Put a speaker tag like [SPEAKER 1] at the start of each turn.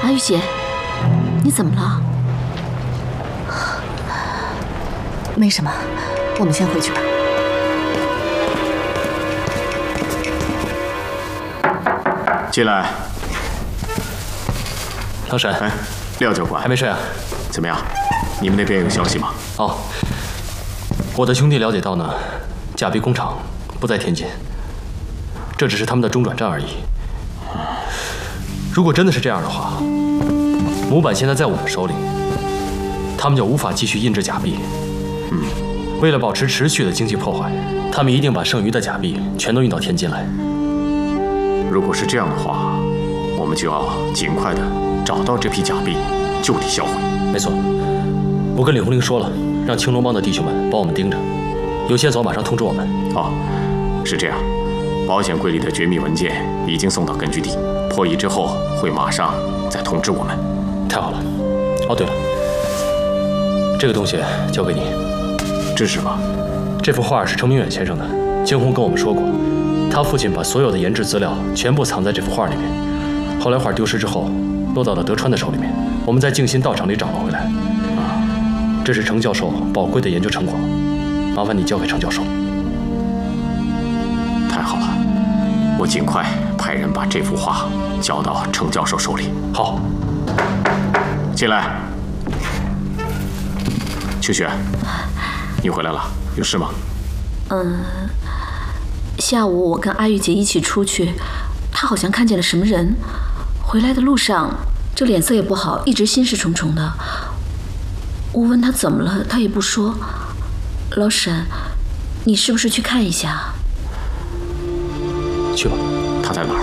[SPEAKER 1] 阿玉姐，你怎么了？
[SPEAKER 2] 没什么，我们先回去吧。
[SPEAKER 3] 进来。
[SPEAKER 4] 老沈，
[SPEAKER 3] 哎，廖教官
[SPEAKER 4] 还没睡啊？
[SPEAKER 3] 怎么样？你们那边有消息吗？
[SPEAKER 4] 哦，我的兄弟了解到呢，假币工厂不在天津，这只是他们的中转站而已。如果真的是这样的话，模板现在在我们手里，他们就无法继续印制假币。为了保持持续的经济破坏，他们一定把剩余的假币全都运到天津来。
[SPEAKER 3] 如果是这样的话，我们就要尽快的找到这批假币，就地销毁。
[SPEAKER 4] 没错，我跟李红玲说了，让青龙帮的弟兄们帮我们盯着，有线索马上通知我们。
[SPEAKER 3] 哦，是这样，保险柜里的绝密文件已经送到根据地，破译之后会马上再通知我们。
[SPEAKER 4] 太好了。哦，对了，这个东西交给你。
[SPEAKER 3] 这是什么？
[SPEAKER 4] 这幅画是程明远先生的，惊鸿跟我们说过，他父亲把所有的研制资料全部藏在这幅画里面，后来画丢失之后，落到了德川的手里面，我们在静心道场里找了回来。这是程教授宝贵的研究成果，麻烦你交给程教授。
[SPEAKER 3] 太好了，我尽快派人把这幅画交到程教授手里。
[SPEAKER 4] 好，
[SPEAKER 3] 进来。秋雪，你回来了，有事吗？
[SPEAKER 1] 下午我跟阿玉姐一起出去，她好像看见了什么人，回来的路上这脸色也不好，一直心事重重的。我问她怎么了，她也不说。老沈，你是不是去看一下？
[SPEAKER 4] 去吧。
[SPEAKER 3] 他在哪儿？